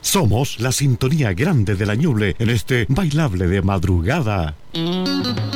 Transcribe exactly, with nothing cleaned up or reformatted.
Somos la sintonía grande de la Ñuble en este bailable de madrugada.